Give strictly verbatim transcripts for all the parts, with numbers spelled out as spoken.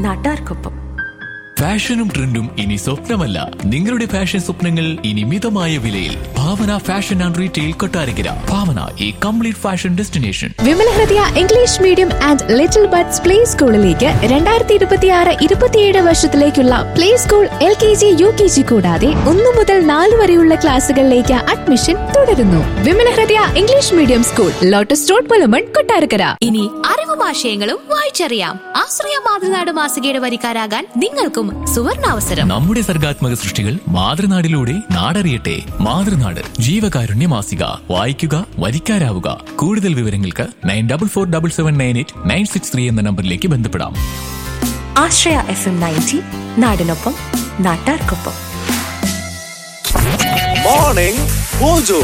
നാട്ടാർക്കൊപ്പം. ഫാഷനും ട്രെൻഡും ഇനി സ്വപ്നമല്ല, നിങ്ങളുടെ ഫാഷൻ സ്വപ്നങ്ങൾ ഇനി മിതമായ വിലയിൽ. ഭാവന ഫാഷൻ ആൻഡ് റീറ്റെയിൽ കൊട്ടാരക്കര. ഭാവന, ഈ കംപ്ലീറ്റ് ഫാഷൻ ഡെസ്റ്റിനേഷൻ. വിമല ഹൃദയ English medium and little buds play സ്കൂളിലേക്ക് രണ്ടായിരത്തി ഇരുപത്തിയാറ് ഇരുപത്തിയേഴ് വർഷത്തിലേക്കുള്ള play school L K G U K G കൂടാതെ ഒന്നു മുതൽ നാല് വരെയുള്ള ക്ലാസുകളിലേക്ക് അഡ്മിഷൻ തുടരുന്നു. വിമല ഹൃദയ English medium school, lotus road, Pulamon, Kottarakkara. ഇനി അറിവും ആശയങ്ങളും വായിച്ചറിയാം. ആശ്രയ മാതൃനാട് മാസികയുടെ വരിക്കാരാകാൻ നിങ്ങൾക്കും സുവർണാവസരം. നമ്മുടെ സർഗാത്മക സൃഷ്ടികൾ മാതൃനാടിലൂടെ നാടറിയട്ടെ. മാതൃനാട് ജീവകാരുണ്യ മാസിക. വായിക്കുക, വരിക്കാരാവുക. കൂടുതൽ വിവരങ്ങൾക്ക് nine double four double seven nine eight nine six three എന്ന നമ്പറിലേക്ക് ബന്ധപ്പെടാം. ആശ്രയ എഫ് എം നയൻറ്റി, നാടിനൊപ്പം നാട്ടാർക്കൊപ്പം. Morning mojo.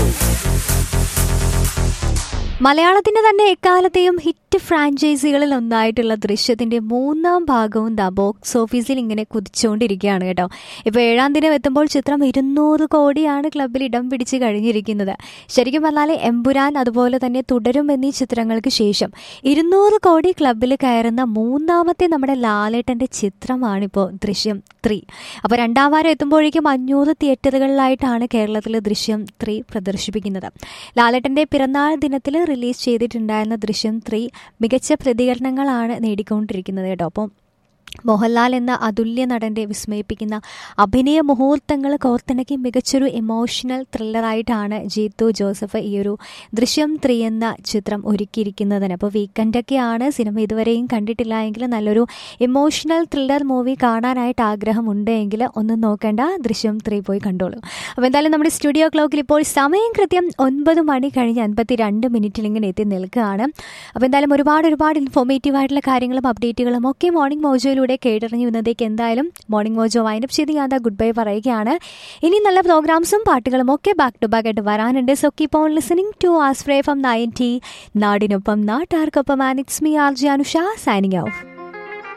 മലയാളത്തിന്റെ തന്നെ എക്കാലത്തെയും ഹിറ്റ് ഫ്രാഞ്ചൈസികളിൽ ഒന്നായിട്ടുള്ള ദൃശ്യത്തിന്റെ മൂന്നാം ഭാഗവും ദ ബോക്സ് ഓഫീസിൽ ഇങ്ങനെ കുതിച്ചുകൊണ്ടിരിക്കുകയാണ് കേട്ടോ. ഇപ്പോൾ ഏഴാം ദിനം എത്തുമ്പോൾ ചിത്രം ഇരുന്നൂറ് കോടിയാണ് ക്ലബിൽ ഇടം പിടിച്ച് കഴിഞ്ഞിരിക്കുന്നത്. ശരിക്കും പറഞ്ഞാൽ എമ്പുരാൻ, അതുപോലെ തന്നെ തുടരും എന്നീ ചിത്രങ്ങൾക്ക് ശേഷം ഇരുന്നൂറ് കോടി ക്ലബിൽ കയറുന്ന മൂന്നാമത്തെ നമ്മുടെ ലാലേട്ടന്റെ ചിത്രമാണിപ്പോൾ ദൃശ്യം ത്രീ. അപ്പോൾ രണ്ടാം വാരം എത്തുമ്പോഴേക്കും അഞ്ഞൂറ് തിയേറ്ററുകളിലായിട്ടാണ് കേരളത്തിൽ ദൃശ്യം ത്രീ പ്രദർശിപ്പിക്കുന്നത്. ലാലേട്ടന്റെ പിറന്നാൾ ദിനത്തിൽ റിലീസ് ചെയ്തിട്ടുണ്ടായിരുന്ന ദൃശ്യം ത്രീ മികച്ച പ്രതികരണങ്ങളാണ് നേടിക്കൊണ്ടിരിക്കുന്നത് കേട്ടോ. അപ്പം മോഹൻലാൽ എന്ന അതുല്യ നടൻ്റെ വിസ്മയിപ്പിക്കുന്ന അഭിനയ മുഹൂർത്തങ്ങൾ കോർത്തിണക്കി മികച്ചൊരു ഇമോഷണൽ ത്രില്ലറായിട്ടാണ് ജീത്തു ജോസഫ് ഈ ഒരു ദൃശ്യം ത്രീ എന്ന ചിത്രം ഒരുക്കിയിരിക്കുന്നതിന്. അപ്പോൾ വീക്കെൻഡൊക്കെയാണ്, സിനിമ ഇതുവരെയും കണ്ടിട്ടില്ല എങ്കിൽ നല്ലൊരു ഇമോഷണൽ ത്രില്ലർ മൂവി കാണാനായിട്ട് ആഗ്രഹമുണ്ട് എങ്കിൽ ഒന്നും നോക്കേണ്ട, ദൃശ്യം ത്രീ പോയി കണ്ടോളൂ. അപ്പോൾ എന്തായാലും നമ്മുടെ സ്റ്റുഡിയോ ക്ലോക്കിൽ ഇപ്പോൾ സമയം കൃത്യം ഒൻപത് മണി കഴിഞ്ഞ് അൻപത്തി രണ്ട് മിനിറ്റിൽ ഇങ്ങനെ എത്തി നിൽക്കുകയാണ്. അപ്പോൾ എന്തായാലും ഒരുപാട് ഒരുപാട് ഇൻഫോർമേറ്റീവ് ആയിട്ടുള്ള കാര്യങ്ങളും അപ്ഡേറ്റുകളും ഒക്കെ മോർണിംഗ് മോജോയിൽ കേട്ടറിഞ്ഞു വന്നതേക്ക് എന്തായാലും മോർണിംഗ് മോജോ വൈൻഡപ്പ് ചെയ്ത് ഞാൻ ഗുഡ് ബൈ പറയുകയാണ്. ഇനി നല്ല പ്രോഗ്രാംസും പാട്ടുകളും ഒക്കെ ബാക്ക് ടു ബാക്ക് ആയിട്ട് വരാനുണ്ട്. So keep on listening to ആസ്ട്രേ from ninety, നാടിനൊപ്പം നാട്ടാർക്കൊപ്പം. And it's me R J Anusha signing off.